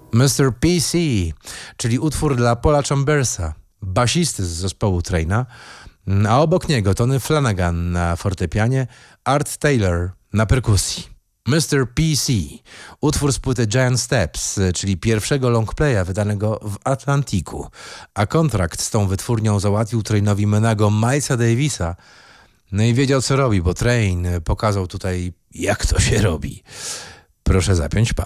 Mr. PC, czyli utwór dla Paula Chambersa, basisty z zespołu Traina, a obok niego Tony Flanagan na fortepianie, Art Taylor na perkusji. Mr. PC, utwór z płyty Giant Steps, czyli pierwszego longplaya wydanego w Atlantiku, a kontrakt z tą wytwórnią załatwił Trainowi menago Milesa Davisa. No i wiedział co robi, bo Train pokazał tutaj jak to się robi. Proszę zapiąć pas.